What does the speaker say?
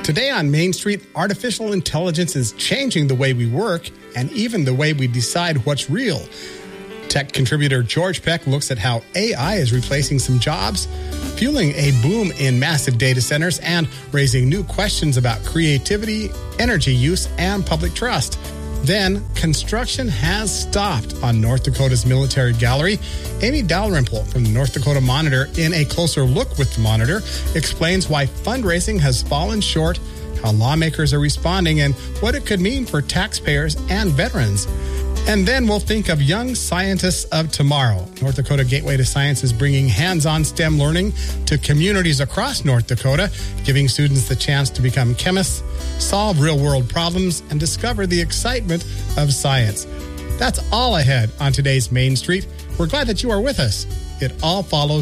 Today on Main Street, artificial intelligence is changing the way we work and even the way we decide what's real. Tech contributor George Peck looks at how AI is replacing some jobs, fueling a boom in massive data centers, and raising new questions about creativity, energy use, and public trust. Then, construction has stopped on North Dakota's military gallery. Amy Dalrymple from the North Dakota Monitor, in a closer look with the Monitor, explains why fundraising has fallen short, how lawmakers are responding, and what it could mean for taxpayers and veterans. And then we'll think of young scientists of tomorrow. North Dakota Gateway to Science is bringing hands-on STEM learning to communities across North Dakota, giving students the chance to become chemists, solve real-world problems, and discover the excitement of science. That's all ahead on today's Main Street. We're glad that you are with us. It all follows